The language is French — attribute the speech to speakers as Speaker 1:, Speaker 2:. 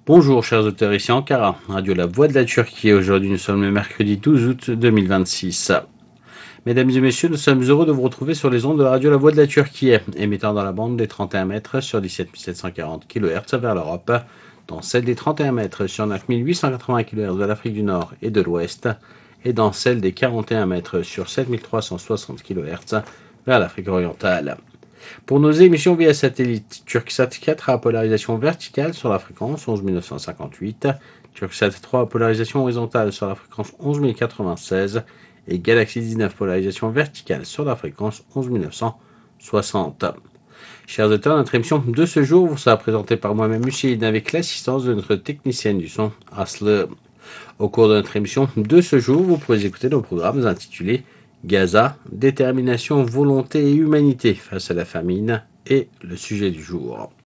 Speaker 1: Bonjour chers auditeurs, ici Ankara, Radio La Voix de la Turquie. Aujourd'hui nous sommes le mercredi 12 août 2026. Mesdames et messieurs, nous sommes heureux de vous retrouver sur les ondes de la Radio La Voix de la Turquie, émettant dans la bande des 31 mètres sur 17 740 kHz vers l'Europe, dans celle des 31 mètres sur 9 880 kHz de l'Afrique du Nord et de l'Ouest, et dans celle des 41 mètres sur 7 360 kHz vers l'Afrique orientale. Pour nos émissions via satellite, Turksat 4 à polarisation verticale sur la fréquence 11958, Turksat 3 à polarisation horizontale sur la fréquence 11096 et Galaxy 19 polarisation verticale sur la fréquence 11960. Chers auditeurs, notre émission de ce jour vous sera présentée par moi-même, Lucide, avec l'assistance de notre technicienne du son, Asle. Au cours de notre émission de ce jour, vous pourrez écouter nos programmes intitulés Gaza, détermination, volonté et humanité face à la famine et le sujet du jour.